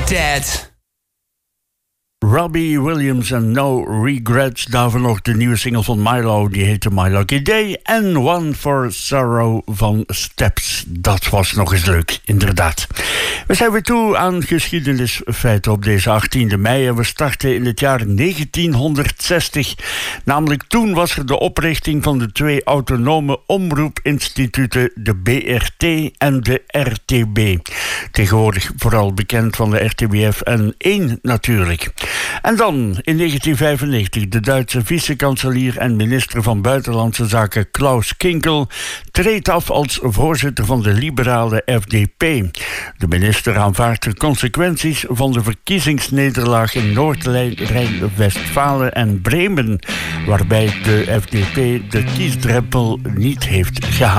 Dead. Robbie Williams en No Regrets. Daarvoor nog de nieuwe single van Milo. Die heette My Lucky Day. En One for Sorrow van Steps. Dat was nog eens leuk, inderdaad. We zijn weer toe aan geschiedenisfeiten op deze 18e mei. En we starten in het jaar 1960. Namelijk toen was er de oprichting van de twee autonome omroepinstituten, de BRT en de RTB. Tegenwoordig vooral bekend van de RTBF en 1 natuurlijk. En dan, in 1995, de Duitse vice-kanselier en minister van Buitenlandse Zaken Klaus Kinkel treedt af als voorzitter van de liberale FDP. De minister aanvaardt de consequenties van de verkiezingsnederlaag in Noord-Rijn-Westfalen en Bremen, waarbij de FDP de kiesdrempel niet heeft gehaald.